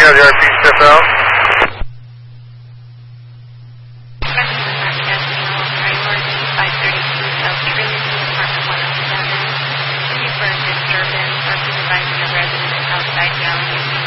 WRP, step out. Priority 532 South Trinity, apartment 107. Continue for disturbance or supervising a resident outside the alley.